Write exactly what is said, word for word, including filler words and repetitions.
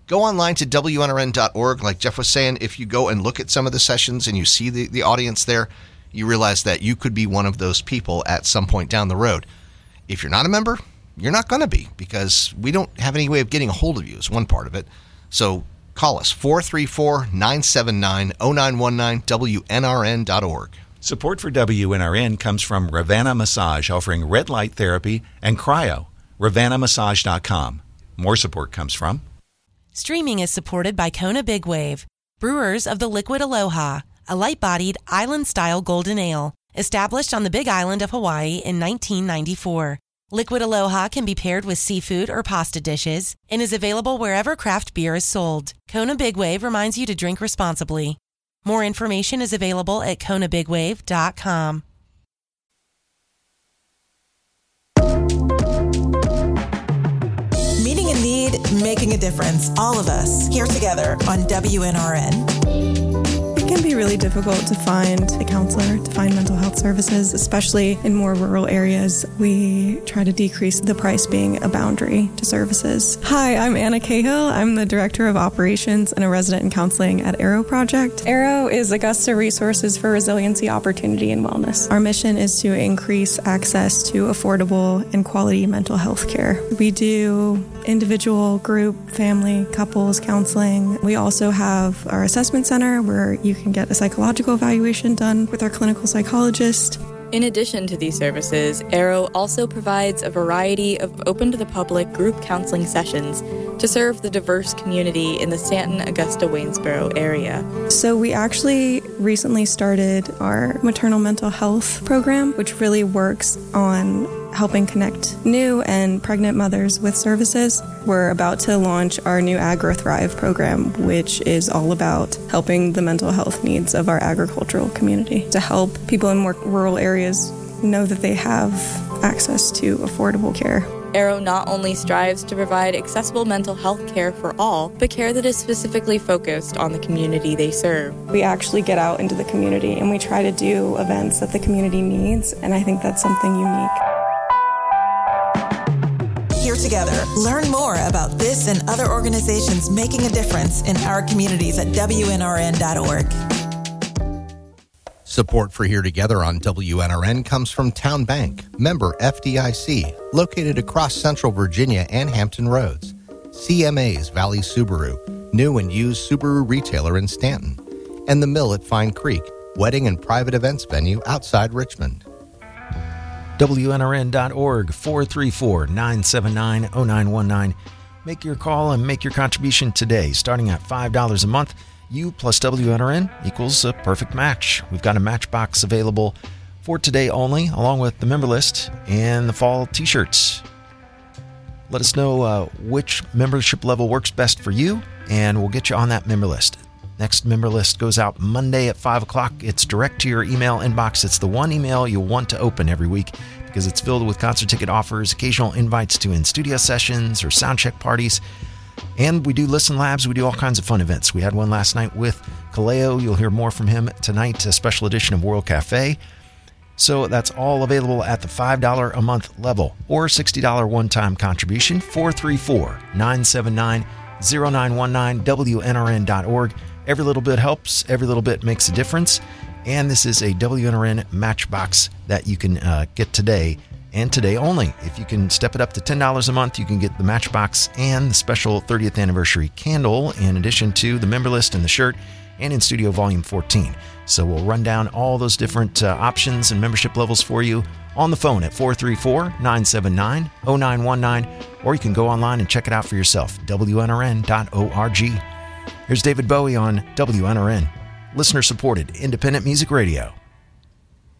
Go online to W N R N dot org. Like Jeff was saying, if you go and look at some of the sessions and you see the, the audience there, you realize that you could be one of those people at some point down the road. If you're not a member, you're not going to be, because we don't have any way of getting a hold of you is one part of it. So call us, four three four, nine seven nine, zero nine one nine, W N R N dot org. Support for W N R N comes from Ravana Massage, offering red light therapy and cryo. Ravana Massage dot com. More support comes from... Streaming is supported by Kona Big Wave, brewers of the Liquid Aloha, a light-bodied, island-style golden ale, established on the Big Island of Hawaii in nineteen ninety-four. Liquid Aloha can be paired with seafood or pasta dishes and is available wherever craft beer is sold. Kona Big Wave reminds you to drink responsibly. More information is available at Kona Big Wave dot com. Meeting a need, making a difference. All of us here together on W N R N. It can be really difficult to find a counselor, to find mental health services, especially in more rural areas. We try to decrease the price being a boundary to services. Hi, I'm Anna Cahill. I'm the Director of Operations and a resident in counseling at Arrow Project. Arrow is Augusta Resources for Resiliency, Opportunity, and Wellness. Our mission is to increase access to affordable and quality mental health care. We do individual, group, family, couples counseling. We also have our assessment center where you can get a psychological evaluation done with our clinical psychologist. In addition to these services, Arrow also provides a variety of open-to-the-public group counseling sessions to serve the diverse community in the Stanton, Augusta, Waynesboro area. So we actually recently started our maternal mental health program, which really works on helping connect new and pregnant mothers with services. We're about to launch our new AgriThrive program, which is all about helping the mental health needs of our agricultural community to help people in more rural areas know that they have access to affordable care. Arrow not only strives to provide accessible mental health care for all, but care that is specifically focused on the community they serve. We actually get out into the community and we try to do events that the community needs, and I think that's something unique. Here together, learn more about this and other organizations making a difference in our communities at W N R N dot org. Support for Here Together on W N R N comes from Town Bank, member F D I C, located across Central Virginia and Hampton Roads. C M A's Valley Subaru, new and used Subaru retailer in Stanton. And The Mill at Fine Creek, wedding and private events venue outside Richmond. W N R N dot org, four three four, nine seven nine, zero nine one nine. Make your call and make your contribution today. Starting at five dollars a month, you plus W N R N equals a perfect match. We've got a matchbox available for today only, along with the member list and the fall t-shirts. Let us know uh, which membership level works best for you, and we'll get you on that member list. Next member list goes out Monday at five o'clock. It's direct to your email inbox. It's the one email you'll want to open every week because it's filled with concert ticket offers, occasional invites to in-studio sessions or sound check parties. And we do listen labs. We do all kinds of fun events. We had one last night with Kaleo. You'll hear more from him tonight, a special edition of World Cafe. So that's all available at the five dollars a month level or sixty dollars one-time contribution, four three four, nine seven nine, zero nine one nine, W N R N dot org. Every little bit helps. Every little bit makes a difference. And this is a W N R N Matchbox that you can uh, get today and today only. If you can step it up to ten dollars a month, you can get the Matchbox and the special thirtieth anniversary candle in addition to the member list and the shirt and in studio volume fourteen. So we'll run down all those different uh, options and membership levels for you on the phone at four three four, nine seven nine, zero nine one nine, or you can go online and check it out for yourself, W N R N dot org. Here's David Bowie on W N R N, listener-supported independent music radio.